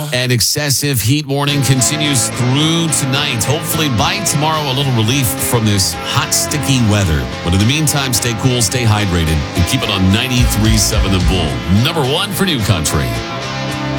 An excessive heat warning continues through tonight. Hopefully by tomorrow, a little relief from this hot, sticky weather. But in the meantime, stay cool, stay hydrated, and keep it on 93.7 The Bull. Number one for New Country.